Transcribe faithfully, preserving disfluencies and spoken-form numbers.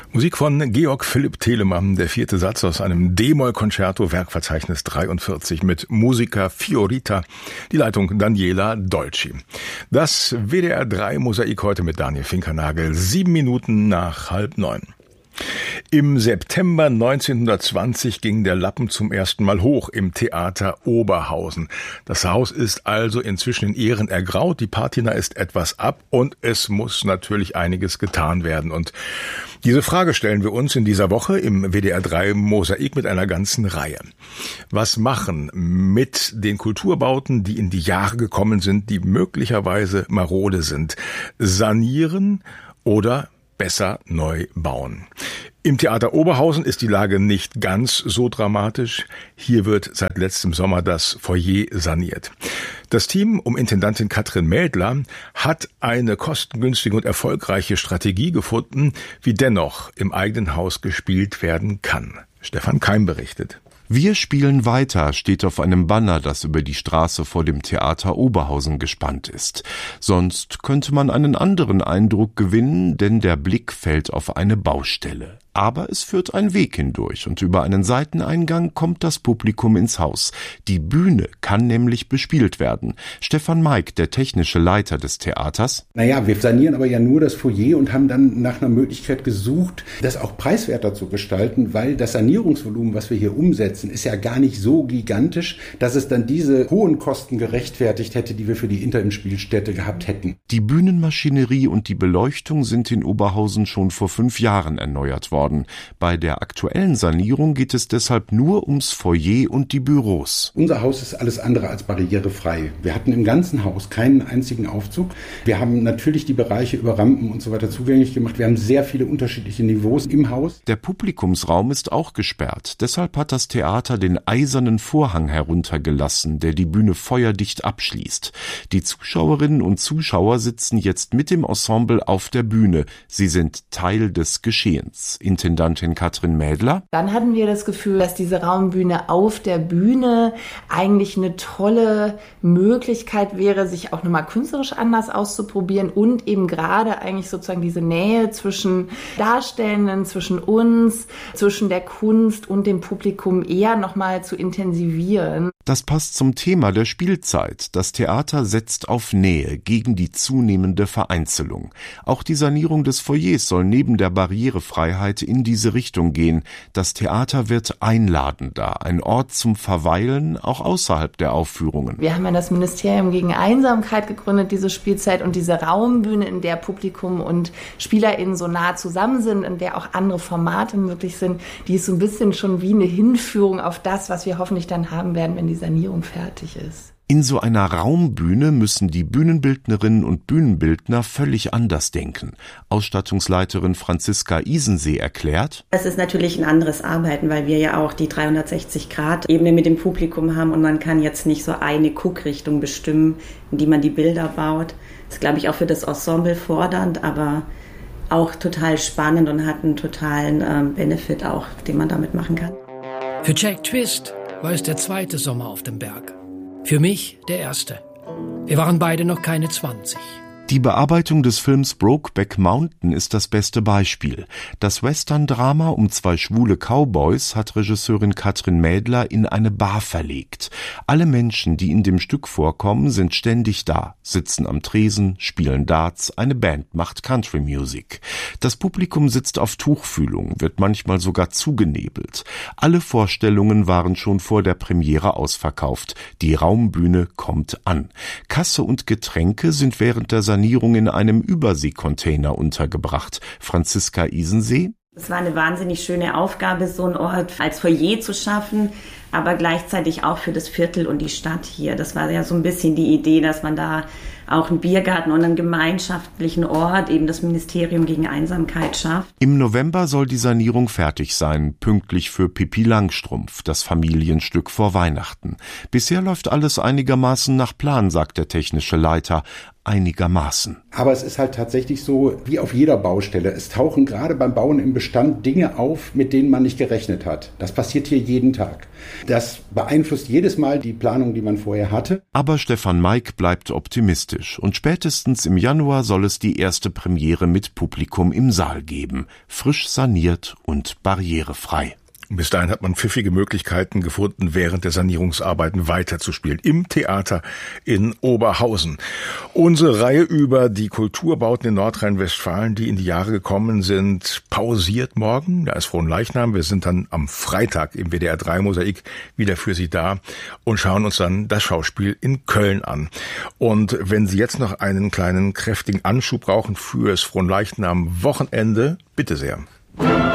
Musik von Georg Philipp Telemann, der vierte Satz aus einem D-Moll-Konzerto, Werkverzeichnis dreiundvierzig mit Musica Fiorita, die Leitung Daniela Dolci. Das W D R drei Mosaik heute mit Daniel Finkernagel, sieben Minuten nach halb neun. Im September neunzehnhundertzwanzig ging der Lappen zum ersten Mal hoch im Theater Oberhausen. Das Haus ist also inzwischen in Ehren ergraut, die Patina ist etwas ab und es muss natürlich einiges getan werden. Und diese Frage stellen wir uns in dieser Woche im W D R drei Mosaik mit einer ganzen Reihe. Was machen mit den Kulturbauten, die in die Jahre gekommen sind, die möglicherweise marode sind? Sanieren oder besser neu bauen? Im Theater Oberhausen ist die Lage nicht ganz so dramatisch. Hier wird seit letztem Sommer das Foyer saniert. Das Team um Intendantin Katrin Mädler hat eine kostengünstige und erfolgreiche Strategie gefunden, wie dennoch im eigenen Haus gespielt werden kann. Stefan Keim berichtet. Wir spielen weiter steht auf einem Banner, das über die Straße vor dem Theater Oberhausen gespannt ist. Sonst könnte man einen anderen Eindruck gewinnen, denn der Blick fällt auf eine Baustelle. Aber es führt ein Weg hindurch und über einen Seiteneingang kommt das Publikum ins Haus. Die Bühne kann nämlich bespielt werden. Stefan Maik, der technische Leiter des Theaters. Naja, wir sanieren aber ja nur das Foyer und haben dann nach einer Möglichkeit gesucht, das auch preiswerter zu gestalten, weil das Sanierungsvolumen, was wir hier umsetzen, ist ja gar nicht so gigantisch, dass es dann diese hohen Kosten gerechtfertigt hätte, die wir für die Interimspielstätte gehabt hätten. Die Bühnenmaschinerie und die Beleuchtung sind in Oberhausen schon vor fünf Jahren erneuert worden. Bei der aktuellen Sanierung geht es deshalb nur ums Foyer und die Büros. Unser Haus ist alles andere als barrierefrei. Wir hatten im ganzen Haus keinen einzigen Aufzug. Wir haben natürlich die Bereiche über Rampen und so weiter zugänglich gemacht. Wir haben sehr viele unterschiedliche Niveaus im Haus. Der Publikumsraum ist auch gesperrt. Deshalb hat das Theater den eisernen Vorhang heruntergelassen, der die Bühne feuerdicht abschließt. Die Zuschauerinnen und Zuschauer sitzen jetzt mit dem Ensemble auf der Bühne. Sie sind Teil des Geschehens. Intendantin Katrin Mädler. Dann hatten wir das Gefühl, dass diese Raumbühne auf der Bühne eigentlich eine tolle Möglichkeit wäre, sich auch nochmal künstlerisch anders auszuprobieren und eben gerade eigentlich sozusagen diese Nähe zwischen Darstellenden, zwischen uns, zwischen der Kunst und dem Publikum eher nochmal zu intensivieren. Das passt zum Thema der Spielzeit. Das Theater setzt auf Nähe gegen die zunehmende Vereinzelung. Auch die Sanierung des Foyers soll neben der Barrierefreiheit in diese Richtung gehen. Das Theater wird einladender, ein Ort zum Verweilen, auch außerhalb der Aufführungen. Wir haben ja das Ministerium gegen Einsamkeit gegründet, diese Spielzeit, und diese Raumbühne, in der Publikum und SpielerInnen so nah zusammen sind, in der auch andere Formate möglich sind, die ist so ein bisschen schon wie eine Hinführung auf das, was wir hoffentlich dann haben werden, wenn die Sanierung fertig ist. In so einer Raumbühne müssen die Bühnenbildnerinnen und Bühnenbildner völlig anders denken. Ausstattungsleiterin Franziska Isensee erklärt: Es ist natürlich ein anderes Arbeiten, weil wir ja auch die dreihundertsechzig Grad Ebene mit dem Publikum haben und man kann jetzt nicht so eine Guckrichtung bestimmen, in die man die Bilder baut. Das ist, glaube ich, auch für das Ensemble fordernd, aber auch total spannend und hat einen totalen ähm, Benefit auch, den man damit machen kann. Für Jack Twist war es der zweite Sommer auf dem Berg. Für mich der erste. Wir waren beide noch keine zwanzig. Die Bearbeitung des Films Brokeback Mountain ist das beste Beispiel. Das Western-Drama um zwei schwule Cowboys hat Regisseurin Katrin Mädler in eine Bar verlegt. Alle Menschen, die in dem Stück vorkommen, sind ständig da, sitzen am Tresen, spielen Darts, eine Band macht Country Music. Das Publikum sitzt auf Tuchfühlung, wird manchmal sogar zugenebelt. Alle Vorstellungen waren schon vor der Premiere ausverkauft. Die Raumbühne kommt an. Kasse und Getränke sind während der Sanierung in einem Überseekontainer untergebracht. Franziska Isensee: Es war eine wahnsinnig schöne Aufgabe, so einen Ort als Foyer zu schaffen, aber gleichzeitig auch für das Viertel und die Stadt hier. Das war ja so ein bisschen die Idee, dass man da auch einen Biergarten und einen gemeinschaftlichen Ort, eben das Ministerium gegen Einsamkeit, schafft. Im November soll die Sanierung fertig sein, pünktlich für Pippi Langstrumpf, das Familienstück vor Weihnachten. Bisher läuft alles einigermaßen nach Plan, sagt der technische Leiter. Einigermaßen. Aber es ist halt tatsächlich so, wie auf jeder Baustelle. Es tauchen gerade beim Bauen im Bestand Dinge auf, mit denen man nicht gerechnet hat. Das passiert hier jeden Tag. Das beeinflusst jedes Mal die Planung, die man vorher hatte. Aber Stefan Meig bleibt optimistisch und spätestens im Januar soll es die erste Premiere mit Publikum im Saal geben. Frisch saniert und barrierefrei. Bis dahin hat man pfiffige Möglichkeiten gefunden, während der Sanierungsarbeiten weiterzuspielen. Im Theater in Oberhausen. Unsere Reihe über die Kulturbauten in Nordrhein-Westfalen, die in die Jahre gekommen sind, pausiert morgen. Da ist Fronleichnam. Wir sind dann am Freitag im W D R drei Mosaik wieder für Sie da und schauen uns dann das Schauspiel in Köln an. Und wenn Sie jetzt noch einen kleinen kräftigen Anschub brauchen fürs Fronleichnam Wochenende, bitte sehr.